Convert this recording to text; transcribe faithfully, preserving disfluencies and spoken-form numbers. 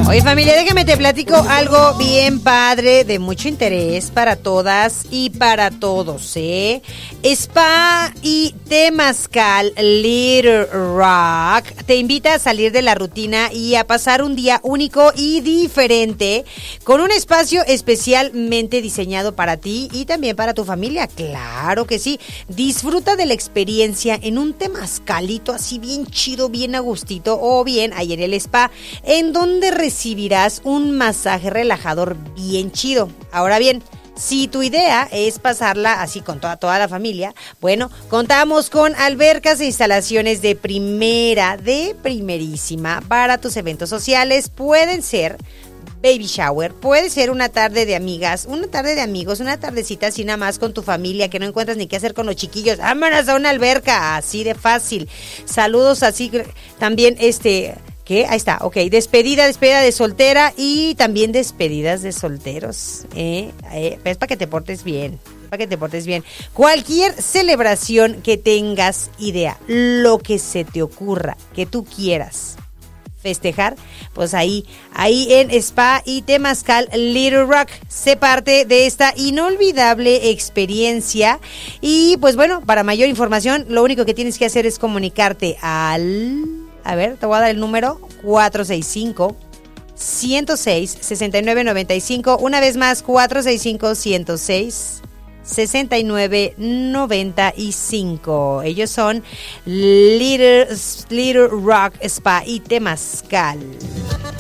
Oye, familia, déjame te platico algo bien padre, de mucho interés para todas y para todos, ¿eh? Spa y Temazcal Little Rock te invita a salir de la rutina y a pasar un día único y diferente con un espacio especialmente diseñado para ti y también para tu familia. Claro que sí. Disfruta de la experiencia en un temazcalito así bien chido, bien a gustito, o bien ahí en el spa, en donde recibirás un masaje relajador bien chido. Ahora bien, si tu idea es pasarla así con toda, toda la familia, bueno, contamos con albercas e instalaciones de primera, de primerísima, para tus eventos sociales. Pueden ser baby shower, puede ser una tarde de amigas, una tarde de amigos, una tardecita así nada más con tu familia, que no encuentras ni qué hacer con los chiquillos. Vámonos a una alberca, así de fácil. Saludos así, también este... ¿Qué? Ahí está, ok. Despedida, despedida de soltera y también despedidas de solteros. ¿eh? Eh, es para que te portes bien, para que te portes bien. Cualquier celebración que tengas idea, lo que se te ocurra, que tú quieras festejar, pues ahí, ahí en Spa y Temazcal Little Rock, sé parte de esta inolvidable experiencia. Y pues bueno, para mayor información, lo único que tienes que hacer es comunicarte al... A ver, te voy a dar el número cuatro seis cinco, uno cero seis, seis nueve nueve cinco. Una vez más, cuatro seis cinco, uno cero seis, seis nueve nueve cinco. Ellos son Little, Little Rock Spa y Temazcal.